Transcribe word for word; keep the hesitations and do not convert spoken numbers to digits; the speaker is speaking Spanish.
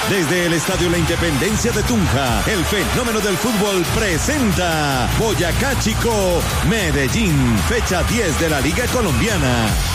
Desde el Estadio La Independencia de Tunja, el fenómeno del fútbol presenta Boyacá Chico, Medellín, fecha diez de la Liga Colombiana.